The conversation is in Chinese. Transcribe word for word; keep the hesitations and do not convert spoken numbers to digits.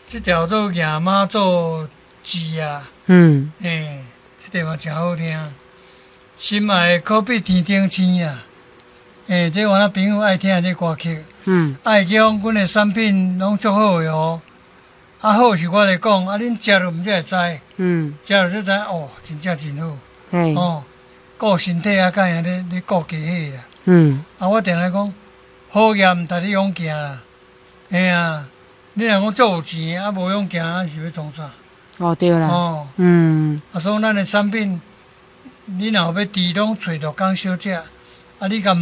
这条做亚妈做鸡啊， 嗯， 诶，这条嘛真好听。心爱可比天顶星啊，诶，这我那朋友爱听这歌曲， 嗯， 爱讲阮的产品拢足好的哦。啊好是我来讲，啊恁食了毋才会知， 嗯， 食了才知哦，真正真好。 嘿， 哦，顾身体啊，敢会咧咧顾家伙啦。 嗯， 啊，我定来讲，好业毋值你勇行啦。嘿啊，你若讲足有钱，啊无勇行，啊是要创啥？ 哦对啦， 哦， 嗯， 啊，所以咱的产品，你若要猪拢找着工小姐，啊，你甲